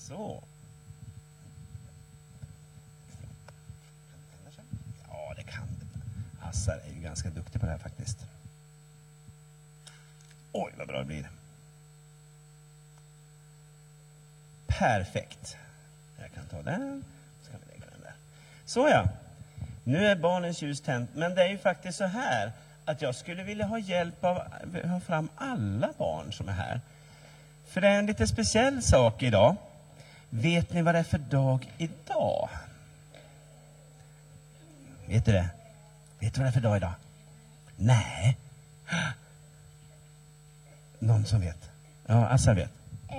Så. Ja, det kan det. Assar är ju ganska duktig på det här faktiskt. Oj, vad bra det blir. Perfekt. Jag kan ta den. Så kan vi lägga den där. Så ja. Nu är barnens ljus tänt. Men det är ju faktiskt så här att jag skulle vilja ha hjälp av att ha fram alla barn som är här. För det är en lite speciell sak idag. Vet ni vad det är för dag idag? Vet du det? Vet du vad det är för dag idag? Nej. Någon som vet? Ja, Assar vet.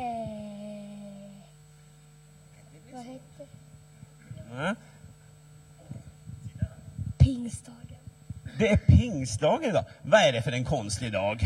Vad heter Ja. Pingstdagen? Det är pingstdagen idag. Vad är det för en konstig dag?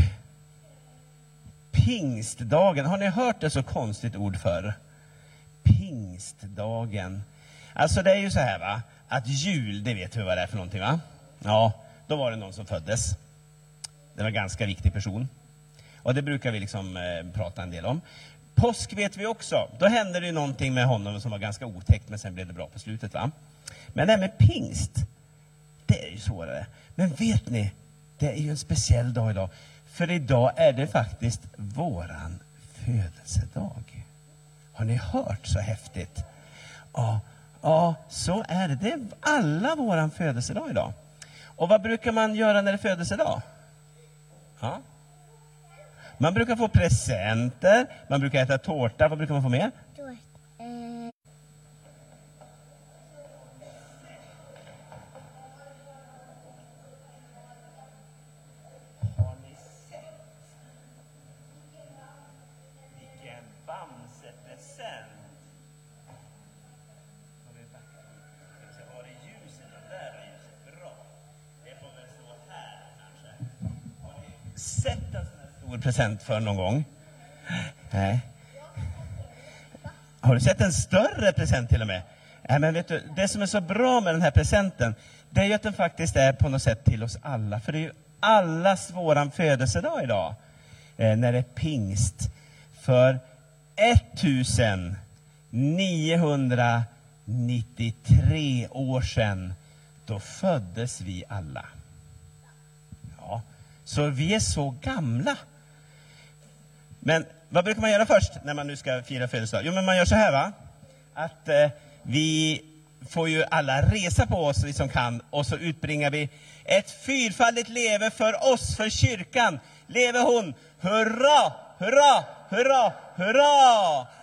Pingstdagen. Har ni hört det så konstigt ord för? Pingstdagen. Alltså det är ju så här va. Att jul, det vet vi vad det är för någonting va? Ja, då var det någon som föddes. Det var en ganska viktig person. Och det brukar vi liksom prata en del om. Påsk vet vi också. Då hände det ju någonting med honom som var ganska otäckt. Men sen blev det bra på slutet va. Men det här med pingst. Det är ju svårare. Men vet ni. Det är ju en speciell dag idag. För idag är det faktiskt våran födelsedag. Har ni hört så häftigt? Ja, så är det. Det är alla våran födelsedag idag. Och vad brukar man göra när det är födelsedag? Ja. Man brukar få presenter. Man brukar äta tårta. Vad brukar man få mer? Har ni sett vilken Bamse-present? Var är ljuset? Där är ljuset. Bra. Det får väl stå här kanske. Har ni sett en sån här stor present för någon gång? Nej. Har du sett en större present till och med? Nej, men vet du, det som är så bra med den här presenten, det är ju att den faktiskt är på något sätt till oss alla. För det är ju allas våran födelsedag idag. När det är pingst. För 1993 år sedan, då föddes vi alla. Ja, så vi är så gamla. Men vad brukar man göra först när man nu ska fira födelsedag? Jo, men man gör så här va. Att vi får ju alla resa på oss vi som kan. Och så utbringar vi ett fyrfaldigt leve för oss, för kyrkan. Leve hon! Hurra, hurra, hurra, hurra!